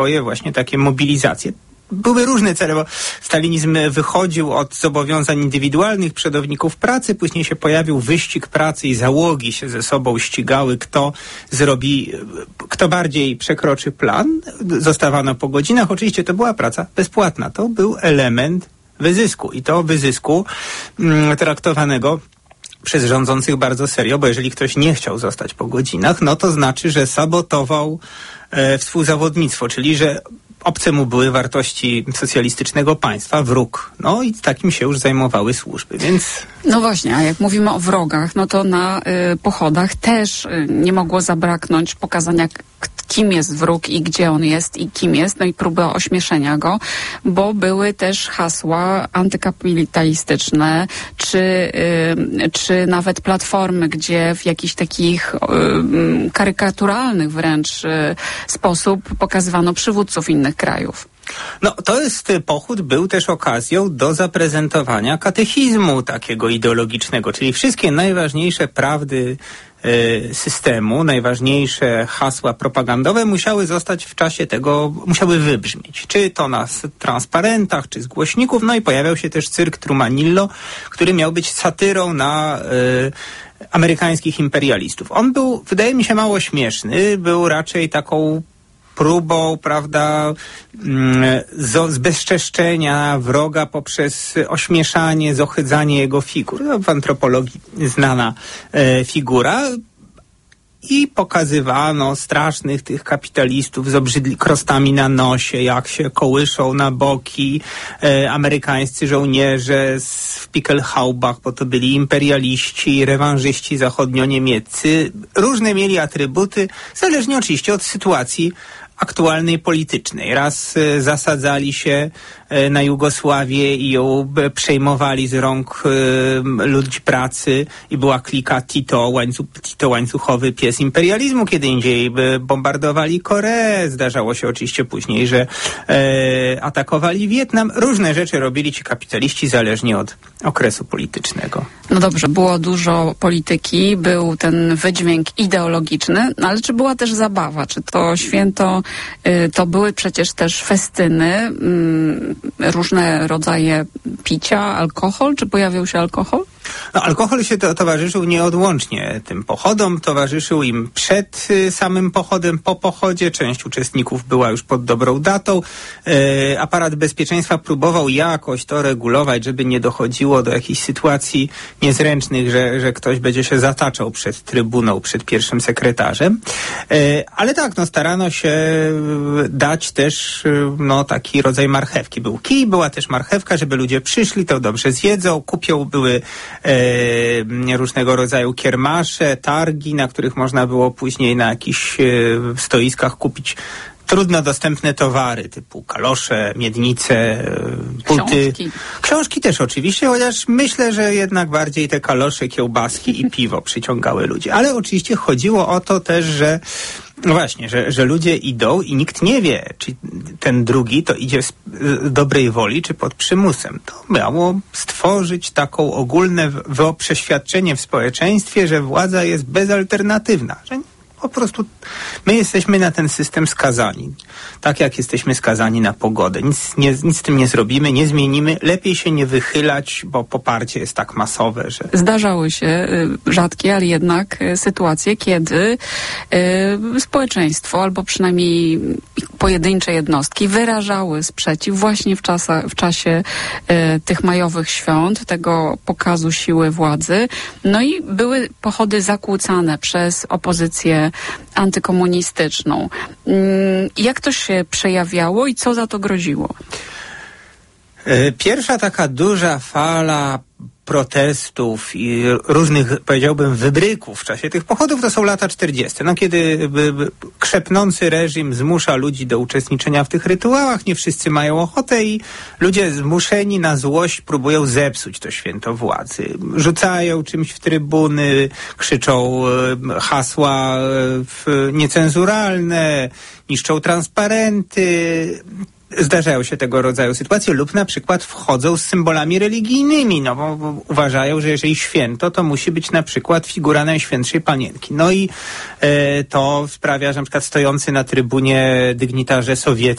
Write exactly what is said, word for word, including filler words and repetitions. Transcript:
swoje właśnie takie mobilizacje. Były różne cele, bo stalinizm wychodził od zobowiązań indywidualnych przodowników pracy, później się pojawił wyścig pracy i załogi się ze sobą ścigały, kto zrobi, kto bardziej przekroczy plan. Zostawano po godzinach. Oczywiście to była praca bezpłatna. To był element wyzysku i to wyzysku mm, traktowanego przez rządzących bardzo serio, bo jeżeli ktoś nie chciał zostać po godzinach, no to znaczy, że sabotował e, współzawodnictwo, czyli że obce mu były wartości socjalistycznego państwa, wróg. No i takim się już zajmowały służby, więc... No właśnie, a jak mówimy o wrogach, no to na y, pochodach też y, nie mogło zabraknąć pokazania, k- kim jest wróg i gdzie on jest i kim jest, no i próby ośmieszenia go, bo były też hasła antykapitalistyczne, czy, y, czy nawet platformy, gdzie w jakichś takich y, karykaturalnych wręcz y, sposób pokazywano przywódców innych krajów. No, to jest, pochód był też okazją do zaprezentowania katechizmu takiego ideologicznego, czyli wszystkie najważniejsze prawdy y, systemu, najważniejsze hasła propagandowe musiały zostać w czasie tego, musiały wybrzmieć. Czy to na transparentach, czy z głośników, no i pojawiał się też cyrk Trumanillo, który miał być satyrą na y, amerykańskich imperialistów. On był, wydaje mi się, mało śmieszny, był raczej taką próbą, prawda, zbezczeszczenia wroga poprzez ośmieszanie, zohydzanie jego figur. No, w antropologii znana e, figura. I pokazywano strasznych tych kapitalistów z obrzydli krostami na nosie, jak się kołyszą na boki e, amerykańscy żołnierze z, w Pickelhaubach, bo to byli imperialiści, rewanżyści zachodnio-niemieccy. Różne mieli atrybuty, zależnie oczywiście od sytuacji aktualnej politycznej. Raz e, zasadzali się e, na Jugosławię i ją e, przejmowali z rąk e, ludzi pracy i była klika Tito, łańcuch, Tito łańcuchowy pies imperializmu. Kiedy indziej e, bombardowali Koreę. Zdarzało się oczywiście później, że e, atakowali Wietnam. Różne rzeczy robili ci kapitaliści zależnie od okresu politycznego. No dobrze, było dużo polityki, był ten wydźwięk ideologiczny, no ale czy była też zabawa? Czy to święto to były przecież też festyny, różne rodzaje picia, alkohol? Czy pojawił się alkohol? No, alkohol się to, towarzyszył nieodłącznie tym pochodom, towarzyszył im przed y, samym pochodem, po pochodzie. Część uczestników była już pod dobrą datą. E, aparat bezpieczeństwa próbował jakoś to regulować, żeby nie dochodziło do jakichś sytuacji niezręcznych, że, że ktoś będzie się zataczał przed trybuną, przed pierwszym sekretarzem. E, ale tak, no starano się dać też no, taki rodzaj marchewki. Był kij, była też marchewka, żeby ludzie przyszli, to dobrze zjedzą, kupią, były E, różnego rodzaju kiermasze, targi, na których można było później na jakichś e, stoiskach kupić trudno dostępne towary typu kalosze, miednice, e, pulty. Książki. Książki też oczywiście, chociaż myślę, że jednak bardziej te kalosze, kiełbaski i piwo przyciągały ludzi. Ale oczywiście chodziło o to też, że no właśnie, że, że ludzie idą i nikt nie wie, czy ten drugi to idzie z dobrej woli, czy pod przymusem. To miało stworzyć taką ogólne przeświadczenie w społeczeństwie, że władza jest bezalternatywna, że po prostu my jesteśmy na ten system skazani. Tak jak jesteśmy skazani na pogodę. Nic, nie, nic z tym nie zrobimy, nie zmienimy. Lepiej się nie wychylać, bo poparcie jest tak masowe, że... Zdarzały się y, rzadkie, ale jednak y, sytuacje, kiedy y, społeczeństwo, albo przynajmniej pojedyncze jednostki wyrażały sprzeciw właśnie w, czasa, w czasie y, tych majowych świąt, tego pokazu siły władzy. No i były pochody zakłócane przez opozycję antykomunistyczną. Jak to się przejawiało i co za to groziło? Pierwsza taka duża fala protestów i różnych, powiedziałbym, wybryków w czasie tych pochodów to są lata czterdzieste. No, kiedy krzepnący reżim zmusza ludzi do uczestniczenia w tych rytuałach, nie wszyscy mają ochotę i ludzie zmuszeni na złość próbują zepsuć to święto władzy. Rzucają czymś w trybuny, krzyczą hasła niecenzuralne, niszczą transparenty. Zdarzają się tego rodzaju sytuacje lub na przykład wchodzą z symbolami religijnymi, no bo, bo uważają, że jeżeli święto, to musi być na przykład figura Najświętszej Panienki. No i e, to sprawia, że na przykład stojący na trybunie dygnitarze sowieccy